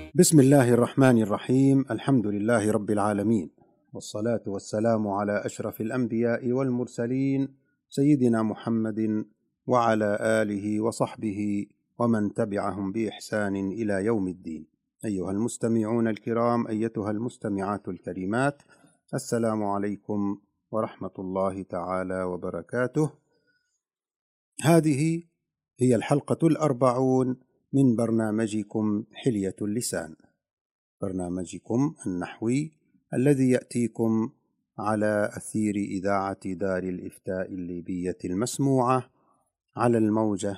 بسم الله الرحمن الرحيم. الحمد لله رب العالمين، والصلاة والسلام على أشرف الأنبياء والمرسلين سيدنا محمد وعلى آله وصحبه ومن تبعهم بإحسان إلى يوم الدين. أيها المستمعون الكرام، أيتها المستمعات الكريمات، السلام عليكم ورحمة الله تعالى وبركاته. هذه هي الحلقة 40 من برنامجكم حلية اللسان، برنامجكم النحوي الذي يأتيكم على أثير إذاعة دار الإفتاء الليبية المسموعة على الموجة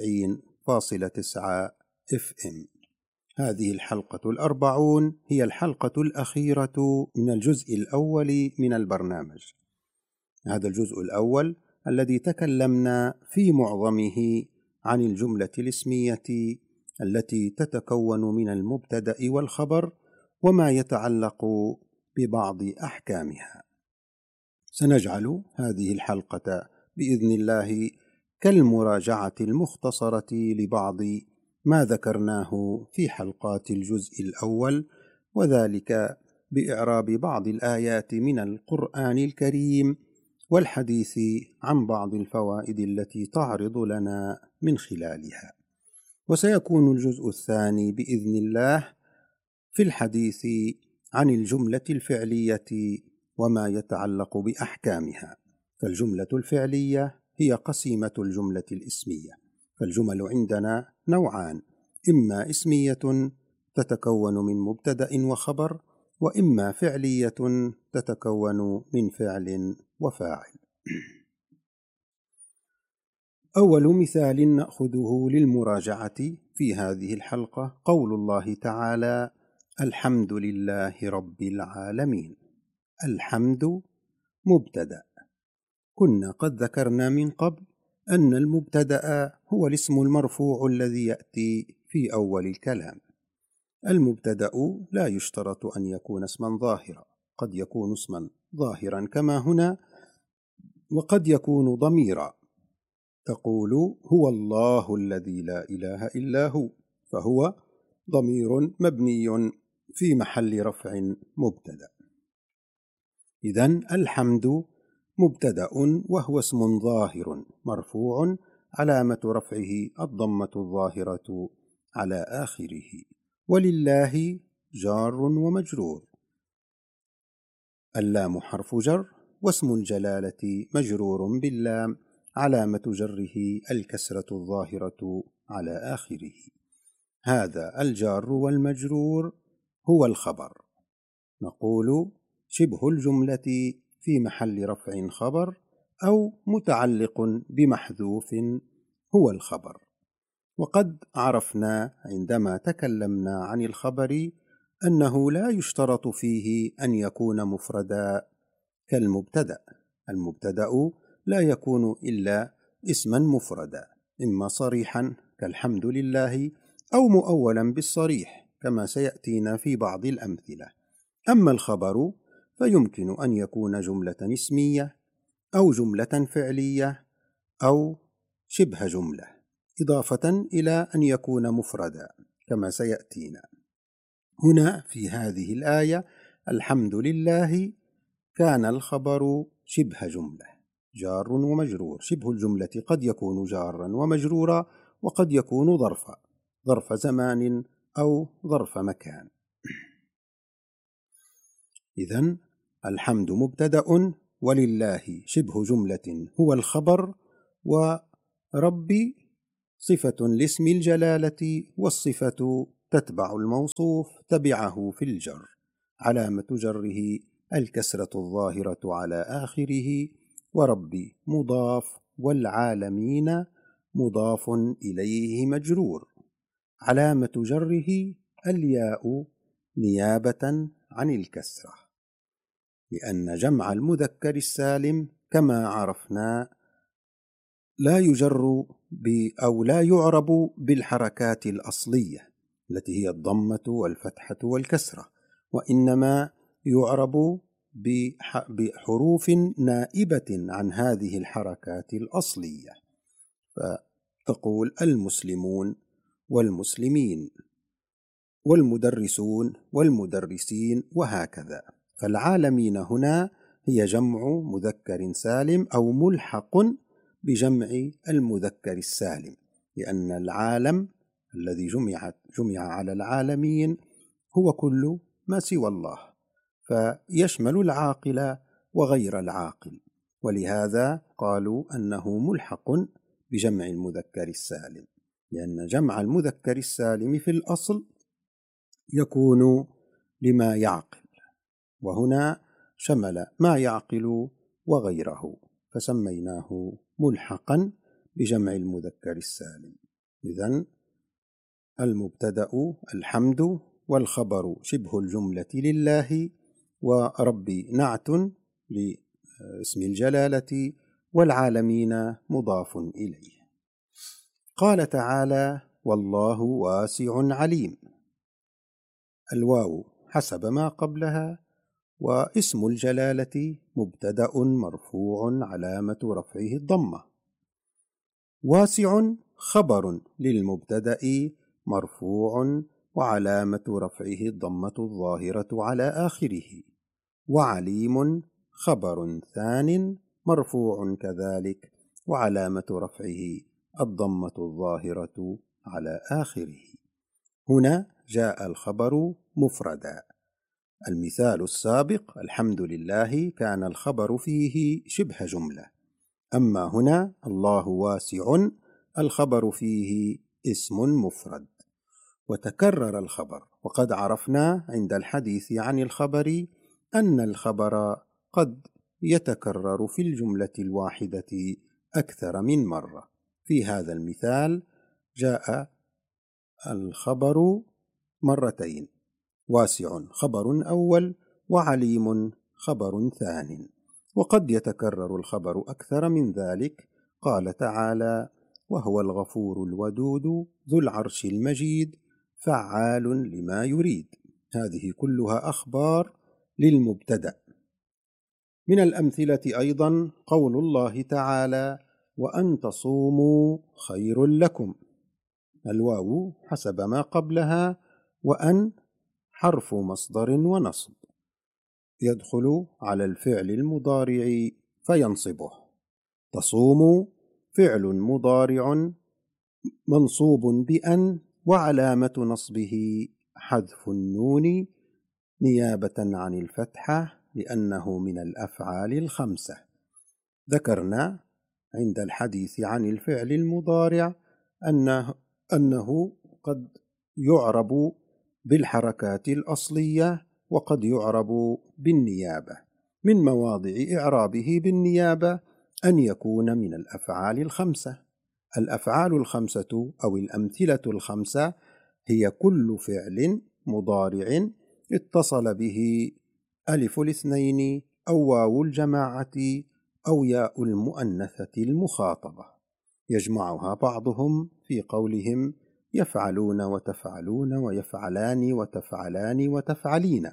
90.9 FM. هذه الحلقة 40 هي الحلقة الأخيرة من الجزء الأول من البرنامج. هذا الجزء الأول الذي تكلمنا في معظمه عن الجملة الاسمية التي تتكون من المبتدأ والخبر وما يتعلق ببعض أحكامها. سنجعل هذه الحلقة بإذن الله كالمراجعة المختصرة لبعض ما ذكرناه في حلقات الجزء الأول، وذلك بإعراب بعض الآيات من القرآن الكريم والحديث عن بعض الفوائد التي تعرض لنا من خلالها. وسيكون الجزء الثاني بإذن الله في الحديث عن الجملة الفعلية وما يتعلق بأحكامها. فالجملة الفعلية هي قسيمة الجملة الإسمية. فالجمل عندنا نوعان: إما اسمية تتكون من مبتدأ وخبر، وإما فعلية تتكون من فعل وفاعل. أول مثال نأخذه للمراجعة في هذه الحلقة قول الله تعالى: الحمد لله رب العالمين. الحمد مبتدأ. كنا قد ذكرنا من قبل أن المبتدأ هو الاسم المرفوع الذي يأتي في أول الكلام. المبتدأ لا يشترط أن يكون اسما ظاهرا، قد يكون اسما ظاهرا كما هنا، وقد يكون ضميرا. تقول هو الله الذي لا إله إلا هو، فهو ضمير مبني في محل رفع مبتدأ. إذن الحمد مبتدأ وهو اسم ظاهر مرفوع، علامة رفعه الضمة الظاهرة على آخره. ولله جار ومجرور. اللام حرف جر، واسم الجلالة مجرور باللام، علامة جره الكسرة الظاهرة على آخره. هذا الجار والمجرور هو الخبر. نقول شبه الجملة في محل رفع خبر، أو متعلق بمحذوف هو الخبر. وقد عرفنا عندما تكلمنا عن الخبر أنه لا يشترط فيه أن يكون مفردا كالمبتدأ. المبتدأ لا يكون إلا اسما مفردا، إما صريحا كالحمد لله، أو مؤولا بالصريح كما سيأتينا في بعض الأمثلة. أما الخبر فيمكن أن يكون جملة اسمية أو جملة فعلية أو شبه جملة، إضافة إلى أن يكون مفردا كما سيأتينا. هنا في هذه الآية الحمد لله كان الخبر شبه جملة، جار ومجرور. شبه الجملة قد يكون جارا ومجرورا، وقد يكون ظرف زمان أو ظرف مكان. إذن الحمد مبتدأ، ولله شبه جملة هو الخبر، وربي صفة لاسم الجلالة، والصفة تتبع الموصوف تبعه في الجر، علامة جره الكسرة الظاهرة على آخره. وربي مضاف، والعالمين مضاف إليه مجرور، علامة جره الياء نيابة عن الكسرة، لأن جمع المذكر السالم كما عرفنا لا يجر أو لا يعرب بالحركات الأصلية التي هي الضمة والفتحة والكسرة، وإنما يعرب بحروف نائبة عن هذه الحركات الأصلية. فتقول المسلمون والمسلمين، والمدرسون والمدرسين وهكذا. فالعالمين هنا هي جمع مذكر سالم أو ملحق بجمع المذكر السالم، لأن العالم الذي جمع على العالمين هو كل ما سوى الله، فيشمل العاقل وغير العاقل، ولهذا قالوا أنه ملحق بجمع المذكر السالم، لأن جمع المذكر السالم في الأصل يكون لما يعقل، وهنا شمل ما يعقل وغيره، فسميناه ملحقا بجمع المذكر السالم. إذن المبتدأ الحمد، والخبر شبه الجملة لله، وربي نعت لاسم الجلالة، والعالمين مضاف إليه. قال تعالى: والله واسع عليم. الواو حسب ما قبلها، واسم الجلالة مبتدأ مرفوع علامة رفعه الضمة. واسع خبر للمبتدأ مرفوع وعلامة رفعه الضمة الظاهرة على آخره. وعليم خبر ثان مرفوع كذلك وعلامة رفعه الضمة الظاهرة على آخره. هنا جاء الخبر مفردا. المثال السابق الحمد لله كان الخبر فيه شبه جملة، أما هنا الله واسع الخبر فيه اسم مفرد. وتكرر الخبر، وقد عرفنا عند الحديث عن الخبر أن الخبر قد يتكرر في الجملة الواحدة أكثر من مرة. في هذا المثال جاء الخبر مرتين: واسع خبر أول، وعليم خبر ثان. وقد يتكرر الخبر أكثر من ذلك. قال تعالى: وهو الغفور الودود ذو العرش المجيد فعال لما يريد. هذه كلها أخبار للمبتدأ. من الأمثلة أيضا قول الله تعالى: وأن تصوموا خير لكم. الواو حسب ما قبلها، وأن حرف مصدر ونصب يدخل على الفعل المضارع فينصبه. تصوم فعل مضارع منصوب بأن، وعلامة نصبه حذف النون نيابة عن الفتحة لأنه من الأفعال الخمسة. ذكرنا عند الحديث عن الفعل المضارع أنه قد يعرب بالحركات الأصلية وقد يعرب بالنيابة. من مواضع إعرابه بالنيابة أن يكون من الأفعال الخمسة. الأفعال الخمسة أو الأمثلة الخمسة هي كل فعل مضارع اتصل به ألف الاثنين أو واو الجماعة أو ياء المؤنثة المخاطبة، يجمعها بعضهم في قولهم يفعلون وتفعلون ويفعلان وتفعلان وتفعلين.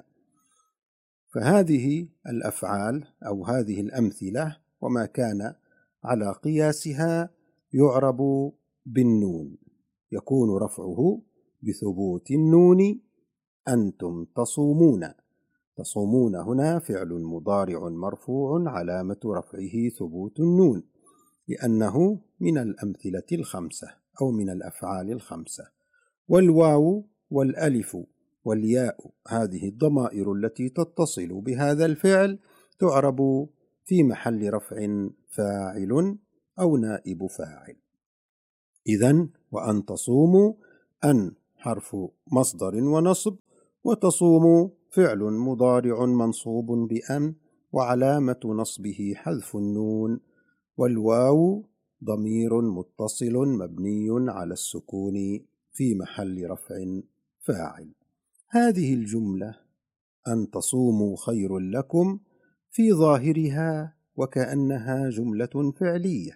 فهذه الأفعال أو هذه الأمثلة وما كان على قياسها يعرب بالنون، يكون رفعه بثبوت النون. أنتم تصومون. تصومون هنا فعل مضارع مرفوع علامة رفعه ثبوت النون لأنه من الأمثلة الخمسة أو من الأفعال الخمسة. والواو والألف والياء هذه الضمائر التي تتصل بهذا الفعل تعرب في محل رفع فاعل أو نائب فاعل. إذن وأن تصوموا، أن حرف مصدر ونصب، وتصوموا فعل مضارع منصوب بأن وعلامة نصبه حذف النون، والواو ضمير متصل مبني على السكون في محل رفع فاعل. هذه الجملة أن تصوموا خير لكم في ظاهرها وكأنها جملة فعلية،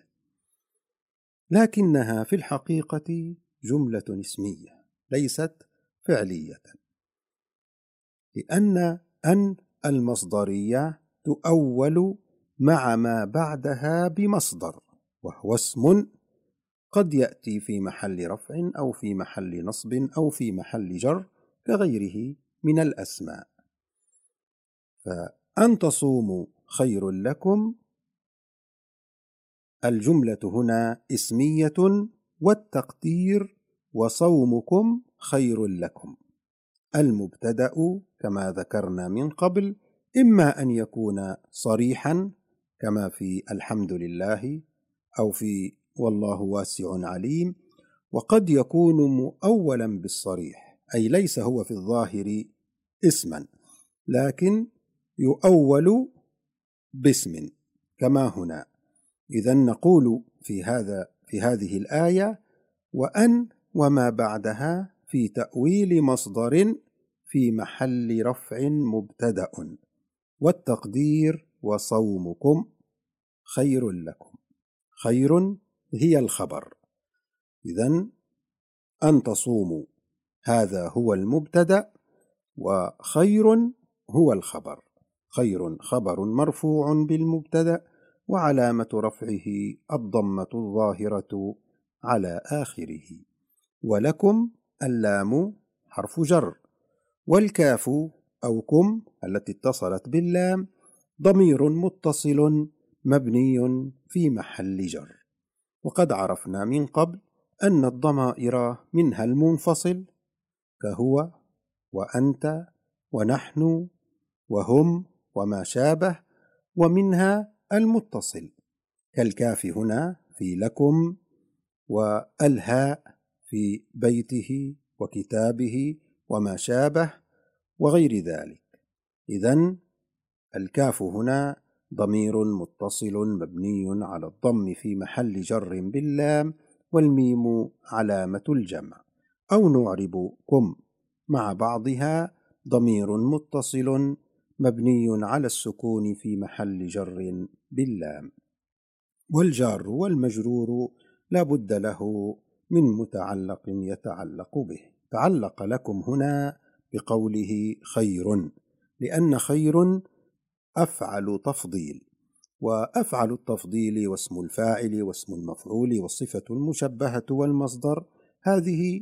لكنها في الحقيقة جملة اسمية ليست فعلية، لأن أن المصدرية تؤول مع ما بعدها بمصدر، وهو اسم قد يأتي في محل رفع أو في محل نصب أو في محل جر كغيره من الأسماء. فأن تصوموا خير لكم، الجملة هنا اسمية، والتقدير وصومكم خير لكم. المبتدأ كما ذكرنا من قبل إما أن يكون صريحا كما في الحمد لله أو في والله واسع عليم، وقد يكون مؤولا بالصريح، أي ليس هو في الظاهر اسما لكن يؤول باسم كما هنا. إذن نقول في هذه الآية: وأن وما بعدها في تأويل مصدر في محل رفع مبتدأ، والتقدير وصومكم خير لكم. خير هي الخبر، إذن أن تصوموا هذا هو المبتدأ، وخير هو الخبر. خير خبر مرفوع بالمبتدأ، وعلامة رفعه الضمة الظاهرة على آخره. ولكم اللام حرف جر، والكاف أو كم التي اتصلت باللام ضمير متصل مبني في محل جر. وقد عرفنا من قبل أن الضمائر منها المنفصل كهو وأنت ونحن وهم وما شابه، ومنها المتصل كالكاف هنا في لكم، والهاء في بيته وكتابه وما شابه وغير ذلك. إذن الكاف هنا ضمير متصل مبني على الضم في محل جر باللام، والميم علامة الجمع. أو نعرب كم مع بعضها ضمير متصل مبني على السكون في محل جر باللام. والجار والمجرور لا بد له من متعلق يتعلق به. تعلق لكم هنا بقوله خير، لأن خير أفعل تفضيل، وأفعل التفضيل واسم الفاعل واسم المفعول والصفة المشبهة والمصدر هذه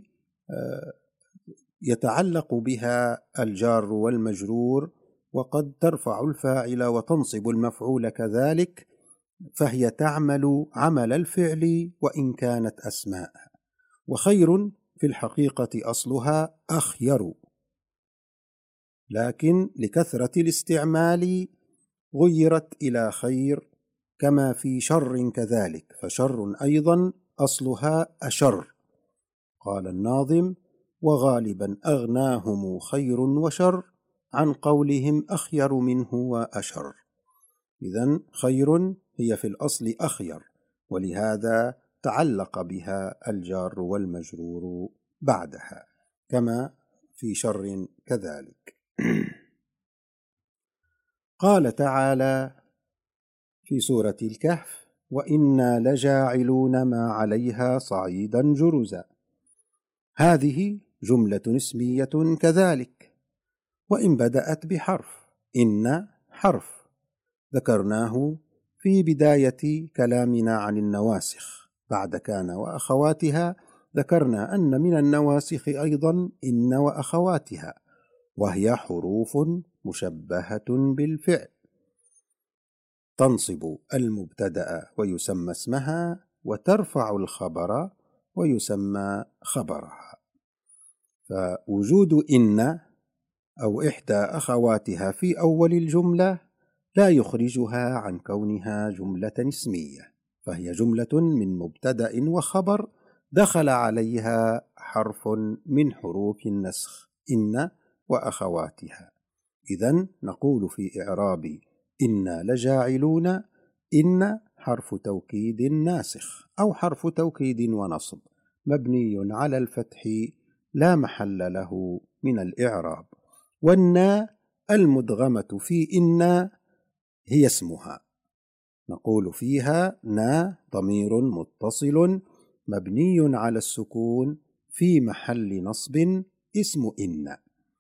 يتعلق بها الجار والمجرور، وقد ترفع الفاعل وتنصب المفعول كذلك، فهي تعمل عمل الفعل وإن كانت أسماء. وخير في الحقيقة أصلها أخير، لكن لكثرة الاستعمال غيرت إلى خير، كما في شر كذلك، فشر أيضا أصلها أشر. قال الناظم: وغالبا أغناهم خير وشر عن قولهم أخير منه وأشر. إذن خير هي في الأصل أخير، ولهذا تعلق بها الجار والمجرور بعدها، كما في شر كذلك. قال تعالى في سورة الكهف: وإنا لجاعلون ما عليها صعيدا جرزا. هذه جملة اسمية كذلك، وإن بدأت بحرف. إن حرف ذكرناه في بداية كلامنا عن النواسخ، بعد كان وأخواتها ذكرنا أن من النواسخ أيضا إن وأخواتها، وهي حروف مشبهة بالفعل تنصب المبتدأ ويسمى اسمها، وترفع الخبر ويسمى خبرها. فوجود إن أو إحدى أخواتها في أول الجملة لا يخرجها عن كونها جملة اسمية، فهي جملة من مبتدأ وخبر دخل عليها حرف من حروف النسخ إن وأخواتها. إذن نقول في إعراب إنا لجاعلون: إن حرف توكيد ناسخ أو حرف توكيد ونصب مبني على الفتح لا محل له من الإعراب. والنا المدغمة في إن هي اسمها، نقول فيها نا ضمير متصل مبني على السكون في محل نصب اسم إن.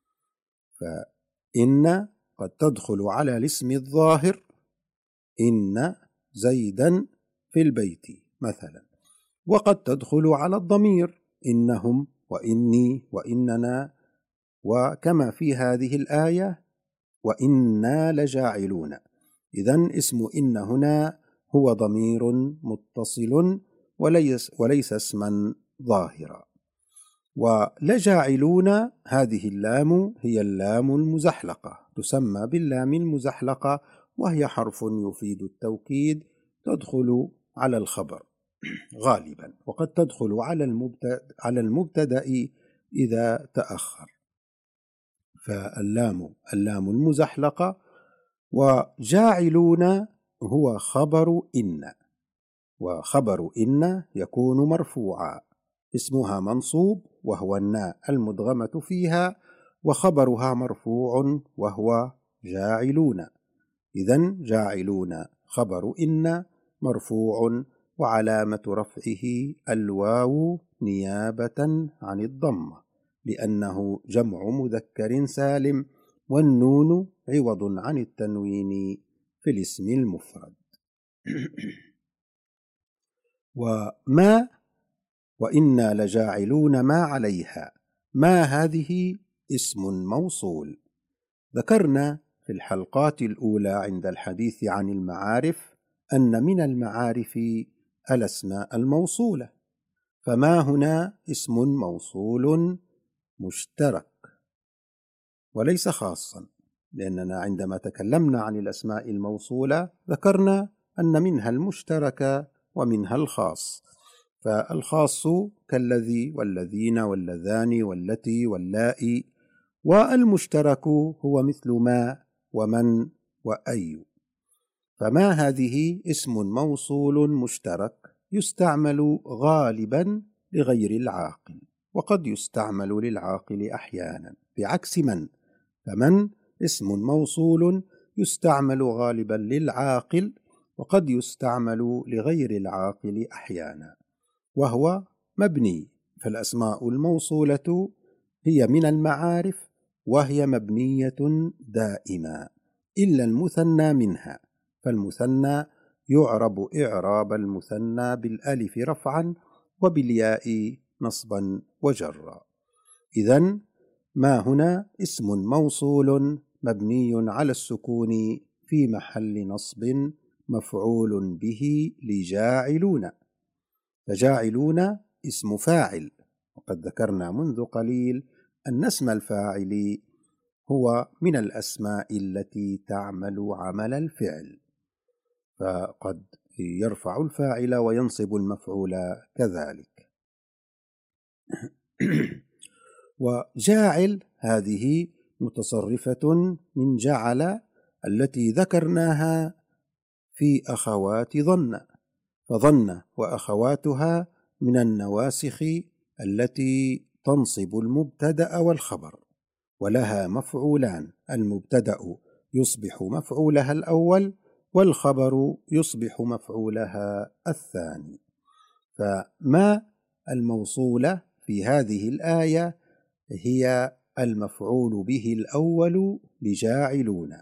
فإن قد تدخل على الاسم الظاهر: إن زيدا في البيت مثلا، وقد تدخل على الضمير: إنهم وإني وإننا وكما في هذه الآية وإنا لجاعلون. إذن اسم إن هنا هو ضمير متصل وليس اسما ظاهرا. ولجاعلون هذه اللام هي اللام المزحلقة، تسمى باللام المزحلقة، وهي حرف يفيد التوكيد، تدخل على الخبر غالبا، وقد تدخل على المبتدأ إذا تأخر. فاللام المزحلقة. وجاعلون هو خبر إن، وخبر إن يكون مرفوعا، اسمها منصوب وهو الناء المدغمة فيها، وخبرها مرفوع وهو جاعلون. إذن جاعلون خبر إن مرفوع، وعلامة رفعه الواو نيابة عن الضمة، لأنه جمع مذكر سالم، والنون عوض عن التنوين في الاسم المفرد. وما وإنا لجاعلون ما عليها، ما هذه اسم موصول. ذكرنا في الحلقات الأولى عند الحديث عن المعارف أن من المعارف الأسماء الموصولة، فما هنا اسم موصول مشترك وليس خاصا، لأننا عندما تكلمنا عن الأسماء الموصولة ذكرنا أن منها المشترك ومنها الخاص. فالخاص كالذي والذين واللذان والتي واللائي، والمشترك هو مثل ما ومن وأي. فما هذه اسم موصول مشترك يستعمل غالبا لغير العاقل، وقد يستعمل للعاقل أحيانا، بعكس من. فمن اسم موصول يستعمل غالبا للعاقل، وقد يستعمل لغير العاقل أحيانا، وهو مبني. فالأسماء الموصولة هي من المعارف، وهي مبنية دائما إلا المثنى منها، فالمثنى يعرب إعراب المثنى بالألف رفعا وبالياء نصبا وجرا. إذن ما هنا اسم موصول مبني على السكون في محل نصب مفعول به لجاعلون. فجاعلون اسم فاعل، وقد ذكرنا منذ قليل أن اسم الفاعل هو من الأسماء التي تعمل عمل الفعل، فقد يرفع الفاعل وينصب المفعول كذلك. وجاعل هذه متصرفة من جعل التي ذكرناها في أخوات ظن، فظن وأخواتها من النواسخ التي تنصب المبتدأ والخبر، ولها مفعولان، المبتدأ يصبح مفعولها الأول، والخبر يصبح مفعولها الثاني. فما الموصولة في هذه الآية هي المفعول به الأول لجاعلون،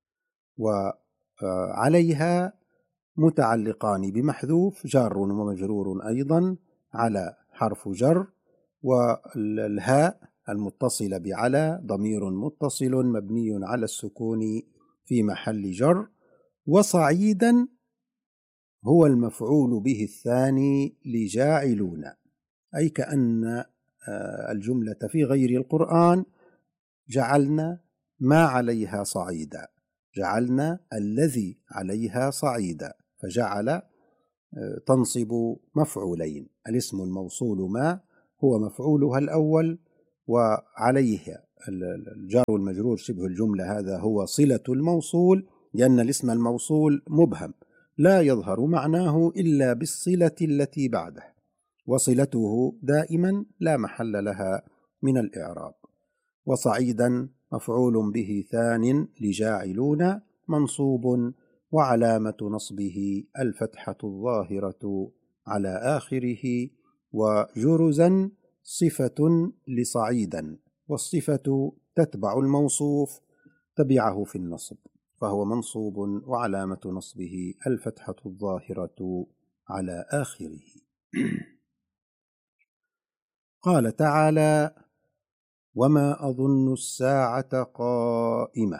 وعليها متعلقان بمحذوف، جار ومجرور أيضا على حرف جر، والهاء المتصلة بعلى ضمير متصل مبني على السكون في محل جر، وصعيدا هو المفعول به الثاني لجاعلون، أي كأن الجملة في غير القرآن جعلنا ما عليها صعيدا، جعلنا الذي عليها صعيدا، فجعل تنصب مفعولين، الاسم الموصول ما هو مفعولها الأول، وعليه الجار والمجرور شبه الجملة، هذا هو صلة الموصول، لأن الاسم الموصول مبهم لا يظهر معناه إلا بالصلة التي بعده، وصلته دائما لا محل لها من الإعراب. وصعيدا مفعول به ثان لجاعلون منصوب، وعلامة نصبه الفتحة الظاهرة على آخره. وجرزا صفة لصعيدا، والصفة تتبع الموصوف تبعه في النصب، فهو منصوب وعلامة نصبه الفتحة الظاهرة على آخره. قال تعالى: وما أظن الساعة قائمة.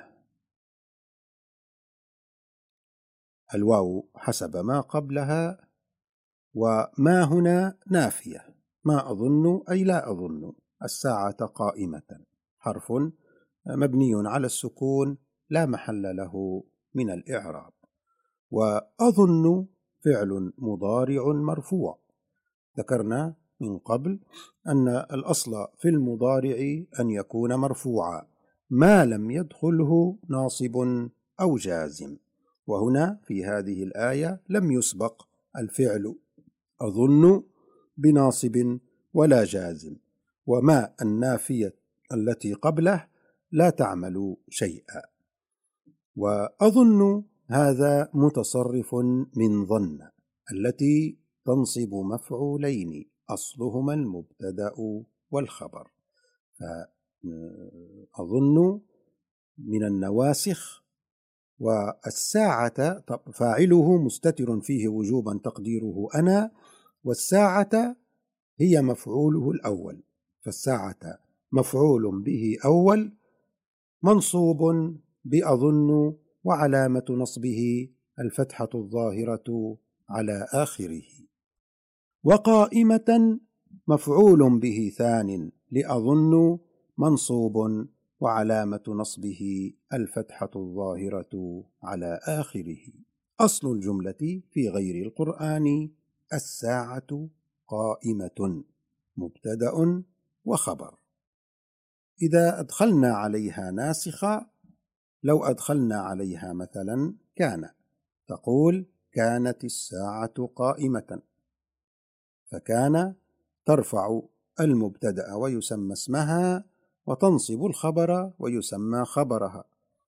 الواو حسب ما قبلها، وما هنا نافية، ما أظن أي لا أظن الساعة قائمة، حرف مبني على السكون لا محل له من الإعراب. وأظن فعل مضارع مرفوع، ذكرنا من قبل أن الأصل في المضارع أن يكون مرفوعا ما لم يدخله ناصب أو جازم، وهنا في هذه الآية لم يسبق الفعل أظن بناصب ولا جازم، وما النافية التي قبله لا تعمل شيئا. وأظن هذا متصرف من ظن التي تنصب مفعولين أصلهما المبتدأ والخبر، فأظن من النواسخ. والساعة فاعله مستتر فيه وجوبا تقديره أنا، والساعة هي مفعوله الأول، فالساعة مفعول به أول منصوب بأظن، وعلامة نصبه الفتحة الظاهرة على آخره. وقائمة مفعول به ثان لأظن منصوب، وعلامة نصبه الفتحة الظاهرة على آخره. أصل الجملة في غير القرآن الساعة قائمة مبتدأ وخبر. إذا أدخلنا عليها ناسخة، لو أدخلنا عليها مثلا كان، تقول كانت الساعة قائمة، فكان ترفع المبتدأ ويسمى اسمها، وتنصب الخبر ويسمى خبرها.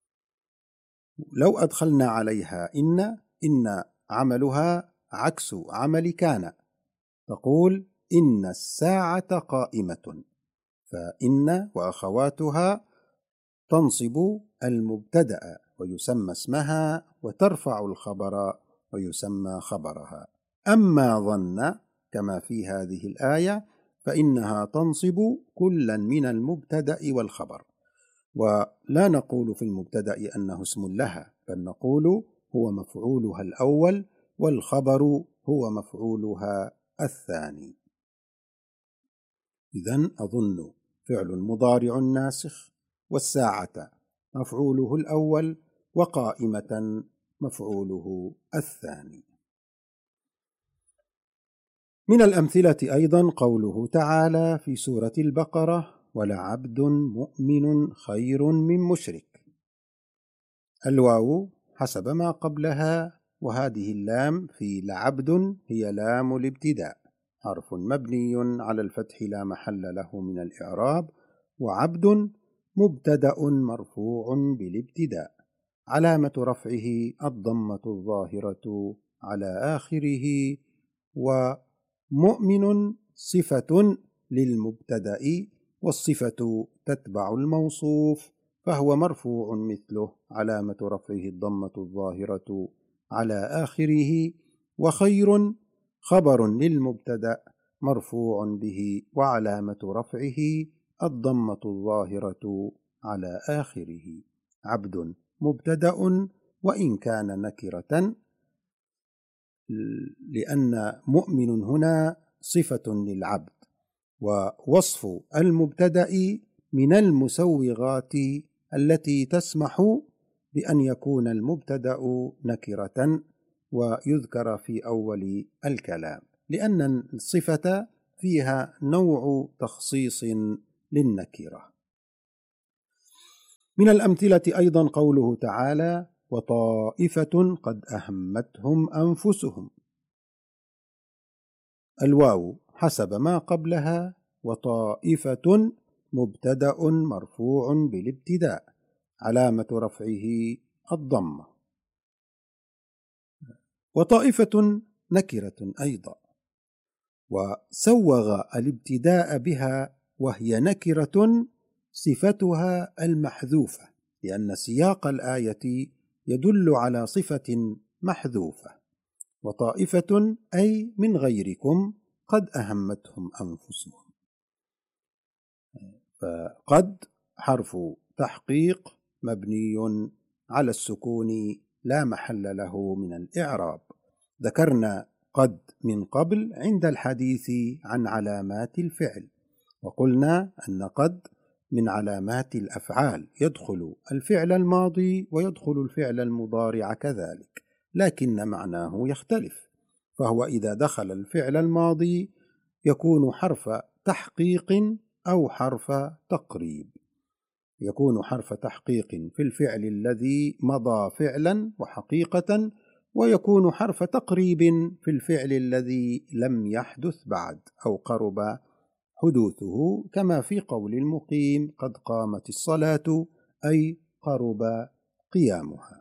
لو أدخلنا عليها إن عملها عكس عمل كان، تقول إن الساعة قائمة، فإن وأخواتها تنصب المبتدأ ويسمى اسمها، وترفع الخبر ويسمى خبرها. أما ظن كما في هذه الآية فإنها تنصب كلا من المبتدأ والخبر، ولا نقول في المبتدأ أنه اسم لها، بل نقول هو مفعولها الأول، والخبر هو مفعولها الثاني. إذن أظن فعل مضارع ناسخ، والساعة مفعوله الأول، وقائمة مفعوله الثاني. من الأمثلة أيضا قوله تعالى في سورة البقرة: ولعبد مؤمن خير من مشرك. الواو حسب ما قبلها، وهذه اللام في لعبد هي لام الابتداء، حرف مبني على الفتح لا محل له من الإعراب، وعبد مبتدأ مرفوع بالابتداء، علامة رفعه الضمة الظاهرة على آخره. ومؤمن صفة للمبتدأ، والصفة تتبع الموصوف، فهو مرفوع مثله، علامة رفعه الضمة الظاهرة على آخره. وخير خبر للمبتدأ مرفوع به، وعلامة رفعه الضمة الظاهرة على آخره. عبد مبتدأ وإن كان نكرة، لأن مؤمن هنا صفة للعبد، ووصف المبتدأ من المسوغات التي تسمح بأن يكون المبتدأ نكرة ويذكر في أول الكلام، لأن الصفة فيها نوع تخصيص للنكرة. من الأمثلة أيضا قوله تعالى: وطائفة قد أهمتهم أنفسهم. الواو حسب ما قبلها، وطائفة مبتدأ مرفوع بالابتداء، علامة رفعه الضمة. وطائفة نكرة أيضا، وسوغ الابتداء بها وهي نكرة صفتها المحذوفة، لأن سياق الآية يدل على صفة محذوفة. وطائفة أي من غيركم قد أهمتهم أنفسهم، فقد حرف تحقيق مبني على السكون لا محل له من الإعراب. ذكرنا قد من قبل عند الحديث عن علامات الفعل، وقلنا أن قد من علامات الأفعال، يدخل الفعل الماضي ويدخل الفعل المضارع كذلك، لكن معناه يختلف. فهو إذا دخل الفعل الماضي يكون حرف تحقيق أو حرف تقريب. يكون حرف تحقيق في الفعل الذي مضى فعلا وحقيقة، ويكون حرف تقريب في الفعل الذي لم يحدث بعد أو قرب حدوثه، كما في قول المقيم قد قامت الصلاة، أي قرب قيامها.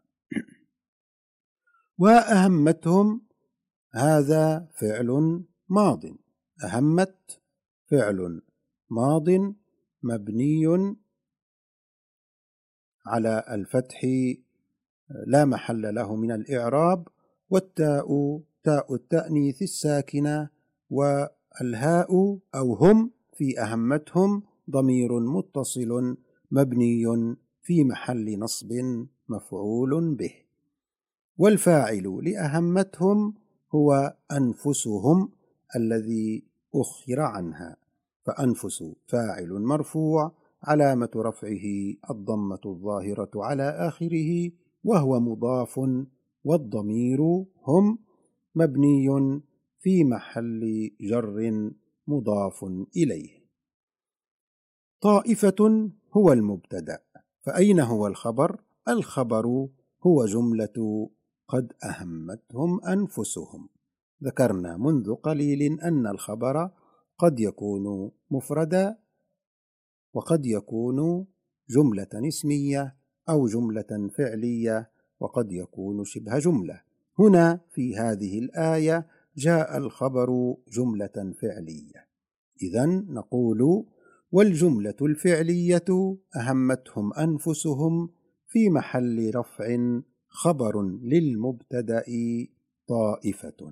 وأهمتهم هذا فعل ماض. أهمت فعل ماض مبني على الفتح لا محل له من الإعراب، والتاء تاء التأنيث الساكنة، والهاء أو هم في أهمتهم ضمير متصل مبني في محل نصب مفعول به. والفاعل لأهمتهم هو أنفسهم الذي أخر عنها، فأنفس فاعل مرفوع علامة رفعه الضمة الظاهرة على آخره وهو مضاف، والضمير هم مبني في محل جر مضاف إليه. طائفة هو المبتدأ، فأين هو الخبر؟ الخبر هو جملة قد أهمتهم أنفسهم. ذكرنا منذ قليل أن الخبر قد يكون مفردا، وقد يكون جملة اسمية أو جملة فعلية، وقد يكون شبه جملة. هنا في هذه الآية جاء الخبر جملة فعلية، إذن نقول والجملة الفعلية أهمتهم أنفسهم في محل رفع خبر للمبتدأ طائفة.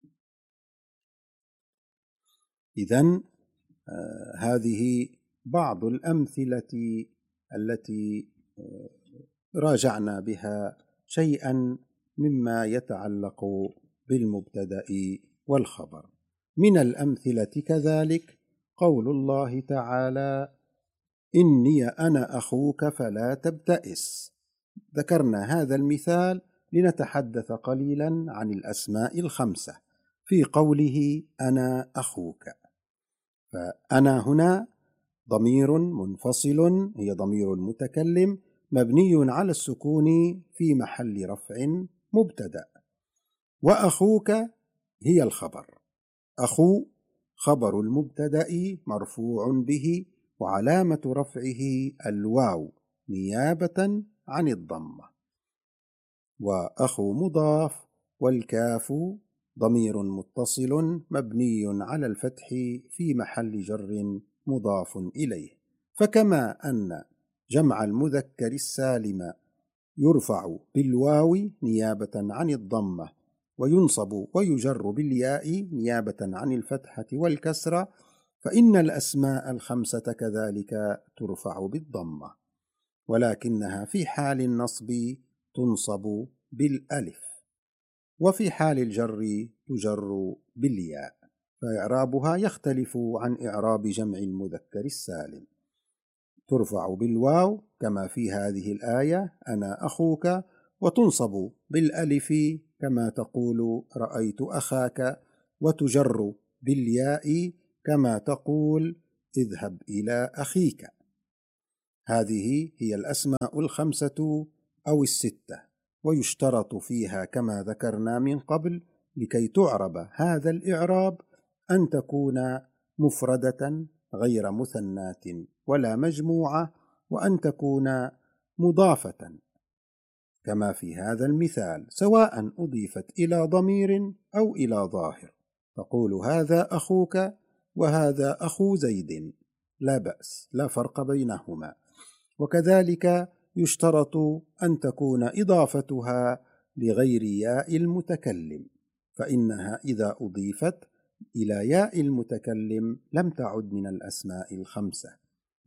إذن هذه بعض الأمثلة التي راجعنا بها شيئا مما يتعلق بالمبتدأ والخبر. من الأمثلة كذلك قول الله تعالى إني أنا أخوك فلا تبتئس. ذكرنا هذا المثال لنتحدث قليلا عن الأسماء الخمسة في قوله أنا أخوك. فأنا هنا ضمير منفصل، هي ضمير المتكلم مبني على السكون في محل رفع مبتدأ، وأخوك هي الخبر. أخو خبر المبتدأ مرفوع به وعلامة رفعه الواو نيابة عن الضمة، وأخو مضاف، والكاف ضمير متصل مبني على الفتح في محل جر مضاف إليه. فكما أن جمع المذكر السالم يرفع بالواو نيابة عن الضمة، وينصب ويجر بالياء نيابة عن الفتحة والكسرة، فإن الأسماء الخمسة كذلك ترفع بالضمة، ولكنها في حال النصب تنصب بالألف، وفي حال الجر تجر بالياء، فإعرابها يختلف عن إعراب جمع المذكر السالم. ترفع بالواو كما في هذه الآية أنا أخوك، وتنصب بالألف كما تقول رأيت أخاك، وتجر بالياء كما تقول اذهب إلى أخيك. هذه هي الأسماء الخمسة أو الستة، ويشترط فيها كما ذكرنا من قبل لكي تعرب هذا الإعراب أن تكون مفردة غير مثنات ولا مجموعة، وأن تكون مضافة كما في هذا المثال، سواء أضيفت إلى ضمير أو إلى ظاهر. تقول هذا أخوك وهذا أخو زيد، لا بأس، لا فرق بينهما. وكذلك يشترط أن تكون إضافتها لغير ياء المتكلم، فإنها إذا أضيفت إلى ياء المتكلم لم تعد من الأسماء الخمسة،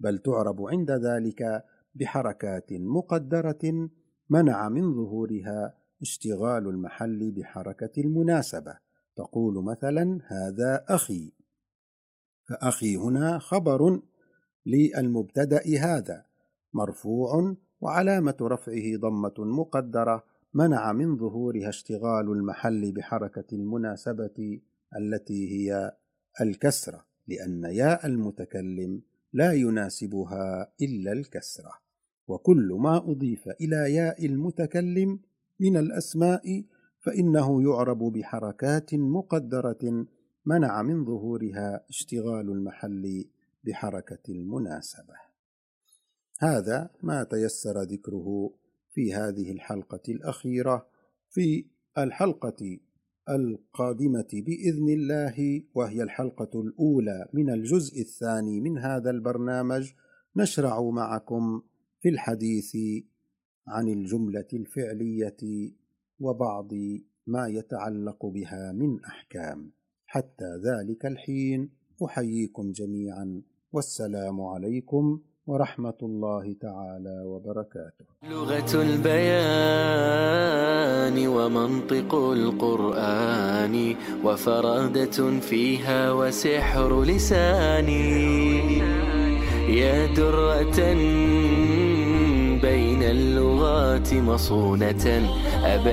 بل تعرب عند ذلك بحركات مقدرة منع من ظهورها اشتغال المحل بحركة المناسبة. تقول مثلا: هذا أخي، فأخي هنا خبر للمبتدأ هذا مرفوع، وعلامة رفعه ضمة مقدرة منع من ظهورها اشتغال المحل بحركة المناسبة التي هي الكسرة، لأن ياء المتكلم لا يناسبها إلا الكسرة. وكل ما أضيف إلى ياء المتكلم من الأسماء فإنه يعرب بحركات مقدرة منع من ظهورها اشتغال المحل بحركة المناسبة. هذا ما تيسر ذكره في هذه الحلقة الأخيرة. في الحلقة القادمة بإذن الله، وهي الحلقة الأولى من الجزء الثاني من هذا البرنامج، نشرع معكم في الحديث عن الجملة الفعلية وبعض ما يتعلق بها من أحكام. حتى ذلك الحين أحييكم جميعا، والسلام عليكم ورحمة الله تعالى وبركاته. لغة البيان ومنطق القرآن، وفرادة فيها وسحر لساني، يا درة بين اللغات مصونة